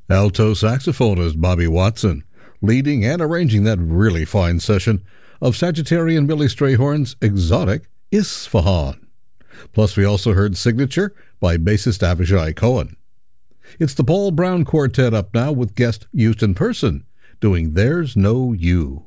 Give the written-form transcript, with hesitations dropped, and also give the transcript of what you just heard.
Alto saxophonist Bobby Watson, leading and arranging that really fine session of Sagittarian Billy Strayhorn's exotic Isfahan. Plus, we also heard Signature by bassist Avishai Cohen. It's the Paul Brown Quartet up now with guest Houston Person doing There's No You.